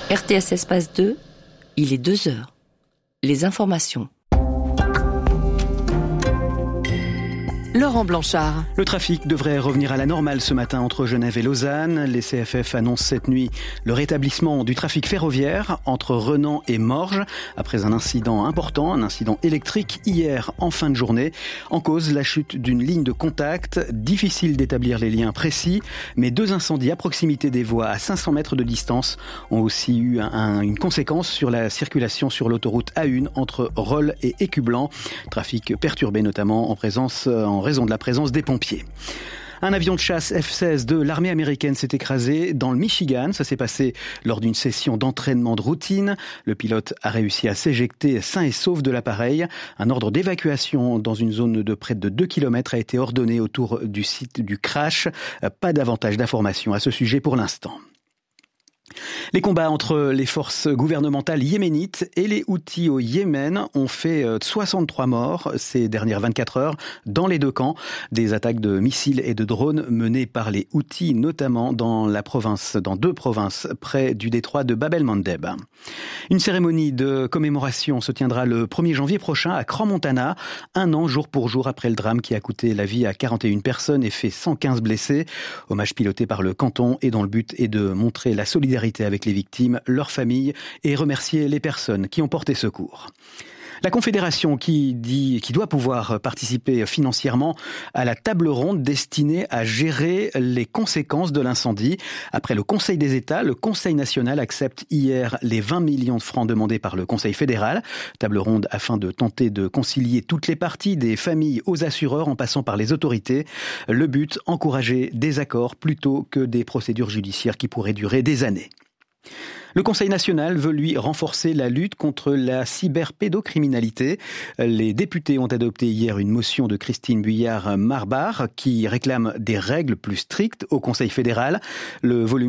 RTS Espace 2, il est 2 heures. Les informations. Laurent Blanchard. Le trafic devrait revenir à la normale ce matin entre Genève et Lausanne. Les CFF annoncent cette nuit le rétablissement du trafic ferroviaire entre Renan et Morges après un incident important, un incident électrique hier en fin de journée. En cause, la chute d'une ligne de contact. Difficile d'établir les liens précis, mais 2 incendies à proximité des voies à 500 mètres de distance ont aussi eu une conséquence sur la circulation sur l'autoroute A1 entre Rolle et Écublanc. Trafic perturbé notamment en raison de la présence des pompiers. Un avion de chasse F-16 de l'armée américaine s'est écrasé dans le Michigan. Ça s'est passé lors d'une session d'entraînement de routine. Le pilote a réussi à s'éjecter sain et sauf de l'appareil. Un ordre d'évacuation dans une zone de près de 2 km a été ordonné autour du site du crash. Pas davantage d'informations à ce sujet pour l'instant. Les combats entre les forces gouvernementales yéménites et les Houthis au Yémen ont fait 63 morts ces dernières 24 heures dans les 2 camps. Des attaques de missiles et de drones menées par les Houthis, notamment dans 2 provinces près du détroit de Bab el-Mandeb. Une cérémonie de commémoration se tiendra le 1er janvier prochain à Crans-Montana, 1 an jour pour jour après le drame qui a coûté la vie à 41 personnes et fait 115 blessés. Hommage piloté par le canton et dont le but est de montrer la solidarité avec les victimes, leurs familles et remercier les personnes qui ont porté secours. La Confédération qui doit pouvoir participer financièrement à la table ronde destinée à gérer les conséquences de l'incendie. Après le Conseil des États, le Conseil national accepte hier les 20 millions de francs demandés par le Conseil fédéral. Table ronde afin de tenter de concilier toutes les parties, des familles aux assureurs en passant par les autorités. Le but, encourager des accords plutôt que des procédures judiciaires qui pourraient durer des années. Le Conseil national veut, lui, renforcer la lutte contre la cyberpédocriminalité. Les députés ont adopté hier une motion de Christine Buyard-Marbar qui réclame des règles plus strictes au Conseil fédéral. Le volume